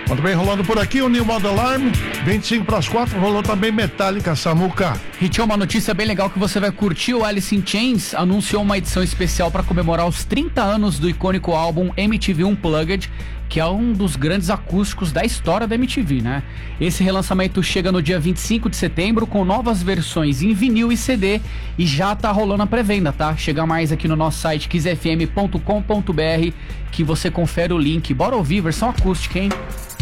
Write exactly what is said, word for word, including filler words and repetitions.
Muito bem, rolando por aqui o New Model Army, vinte e cinco para as quatro, rolou também Metallica, Samuca. E tinha uma notícia bem legal que você vai curtir. O Alice in Chains anunciou uma edição especial para comemorar os trinta anos do icônico álbum M T V Unplugged, que é um dos grandes acústicos da história da M T V, né? Esse relançamento chega no dia vinte e cinco de setembro com novas versões em vinil e C D e já tá rolando a pré-venda, tá? Chega mais aqui no nosso site kiss f m ponto com ponto b r que você confere o link. Bora ouvir, versão acústica, hein?